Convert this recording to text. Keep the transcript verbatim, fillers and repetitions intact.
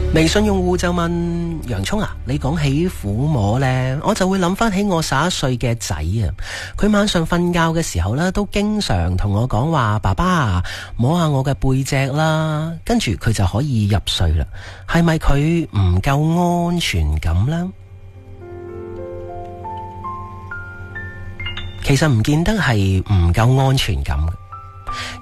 微信用戶就問洋蔥啊，你講起撫摸呢，我就會諗翻起我十一歲嘅仔啊，佢晚上瞓覺嘅時候呢，都經常同我講話，爸爸摸下我嘅背脊啦，跟住佢就可以入睡啦。係咪佢唔夠安全感呢？其實唔見得係唔夠安全感。